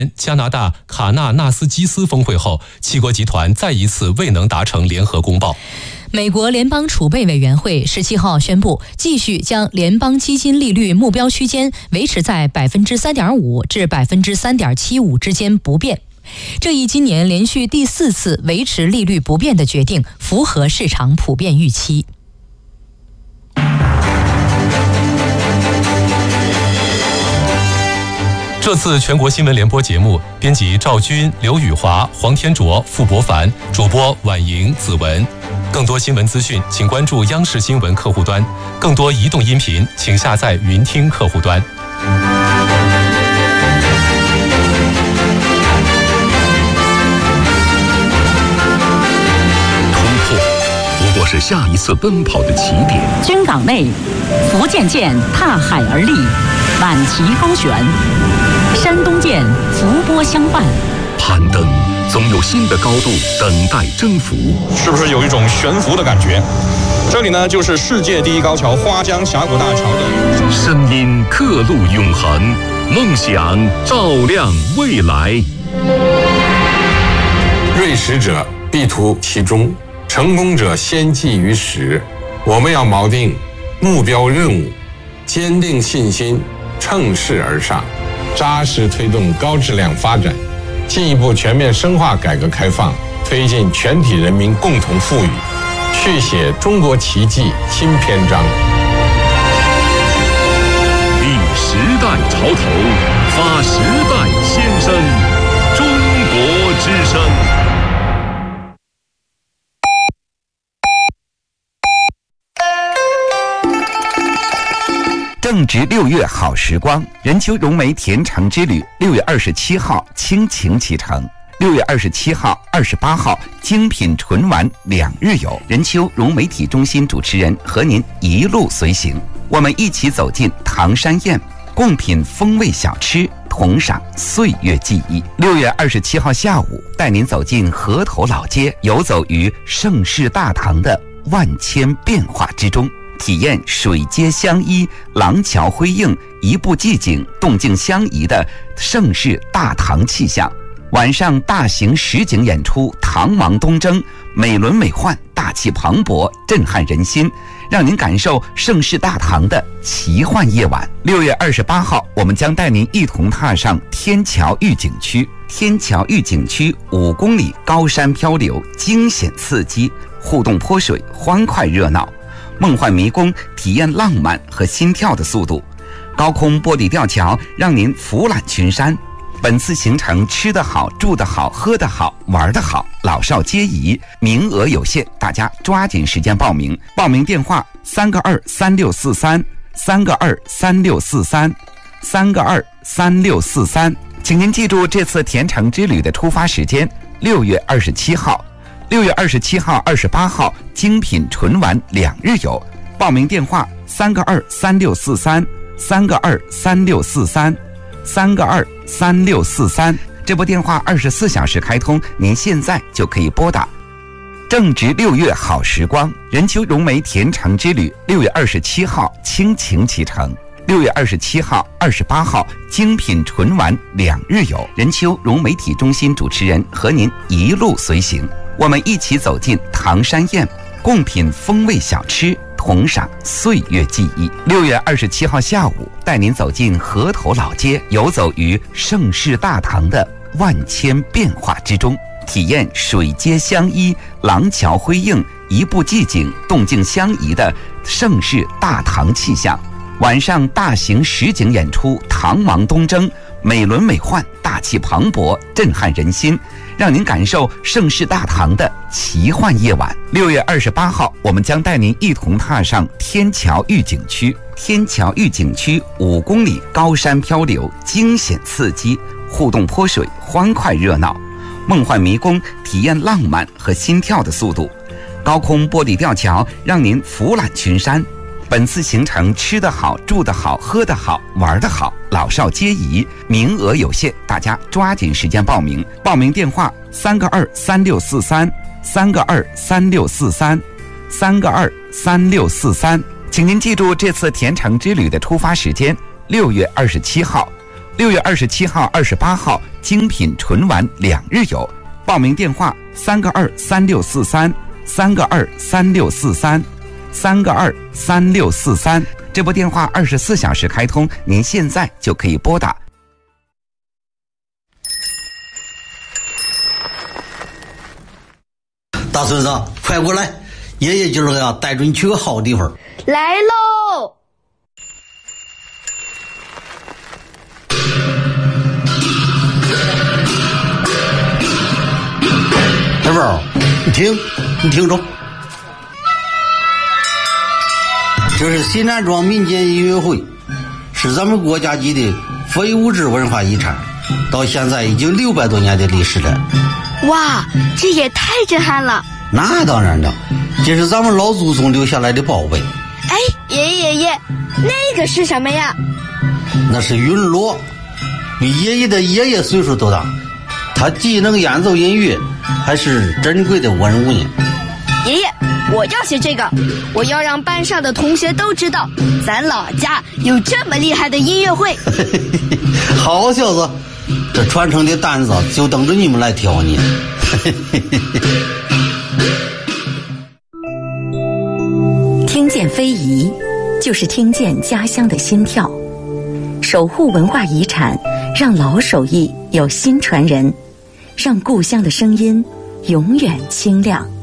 加拿大卡纳纳斯基斯峰会后，7国集团再一次未能达成联合公报。 美国联邦储备委员会17号宣布，继续将联邦基金利率目标区间维持在 3.5% 至 3.75% 之间不变。这一今年连续第4次维持利率不变的决定，符合市场普遍预期。 这次全国新闻联播节目，编辑赵军、刘宇华、黄天卓、傅博凡，主播婉莹、子文。更多新闻资讯，请关注央视新闻客户端；更多移动音频，请下载云听客户端。 突破不过是下一次奔跑的起点。 军港内，福建舰踏海而立，挽旗高悬；山东舰伏波相伴。 攀登总有新的高度等待征服， 是不是有一种悬浮的感觉？这里呢，就是世界第一高桥花江峡谷大桥的声音刻录永恒，梦想照亮未来。 锐识者必图其中，成功者先记于始。我们要锚定目标任务，坚定信心，乘势而上，扎实推动高质量发展，进一步全面深化改革开放，推进全体人民共同富裕，续写中国奇迹新篇章。 立时代潮头，发时代先声，中国之声。 正值6月好时光，任丘融媒甜橙之旅6月27号倾情启程，6月27号、28号精品纯玩2日游。任丘融媒体中心主持人和您一路随行，我们一起走进唐山宴，共品风味小吃，同赏岁月记忆。6月27号下午，带您走进河头老街，游走于盛世大唐的万千变化之中，体验水街相依、廊桥辉映、一步寂静、动静相宜的盛世大唐气象。晚上大型实景演出唐王东征，美轮美奂，大气磅礴，震撼人心，让您感受盛世大唐的奇幻夜晚。6月28号，我们将带您一同踏上天桥峪景区。天桥峪景区5公里高山漂流，惊险刺激，互动泼水，欢快热闹。梦幻迷宫，体验浪漫和心跳的速度。高空玻璃吊桥，让您俯览群山。本次行程吃得好，住得好，喝得好，玩得好，老少皆宜，名额有限，大家抓紧时间报名。报名电话3个23643，3个23643，3个23643。请您记住这次甜橙之旅的出发时间：6月27号。6月27号、28号精品纯玩2日游。报名电话3个23643，3个23643，3个23643。这部电话24小时开通，您现在就可以拨打。正值6月好时光，任丘融媒甜橙之旅6月27号倾情启程，6月27号、28号精品纯玩2日游。任丘融媒体中心主持人和您一路随行，我们一起走进唐山宴，共品风味小吃，同赏岁月记忆。6月27号下午，带您走进河头老街，游走于盛世大唐的万千变化之中，体验水街相依、廊桥辉映、一步寂静、动静相宜的盛世大唐气象。晚上大型实景演出唐王东征，美轮美奂，大气磅礴，震撼人心，让您感受盛世大唐的奇幻夜晚。6月28号，我们将带您一同踏上天桥峪景区。天桥峪景区5公里高山漂流，惊险刺激，互动泼水，欢快热闹。梦幻迷宫，体验浪漫和心跳的速度。高空玻璃吊桥，让您俯览群山。本次行程吃得好，住得好，喝得好，玩得好，老少皆宜，名额有限，大家抓紧时间报名。报名电话3个23643，3个23643，3个23643。请您记住这次甜橙之旅的出发时间：6月27号。 6月27号、28号精品纯丸2日游。报名电话3个23643，3个23643，3个23643。这部电话24小时开通，您现在就可以拨打。 大孙子，快过来！爷爷今儿个带着你去个好地方。 来喽！ 小宝，你听着，这是西南庄民间音乐会，是咱们国家级的非物质文化遗产，到现在已经600多年的历史了。 哇，这也太震撼了！ 那当然了，这是咱们老祖宗留下来的宝贝。 哎，爷爷，那个是什么呀？ 那是云锣，比爷爷的爷爷岁数都大，他既能演奏音乐，还是珍贵的文物呢。 爷爷，我要学这个，我要让班上的同学都知道，咱老家有这么厉害的音乐会。 好小子，这传承的担子就等着你们来挑呢。 听见非遗，就是听见家乡的心跳。守护文化遗产，让老手艺有新传人，让故乡的声音永远清亮。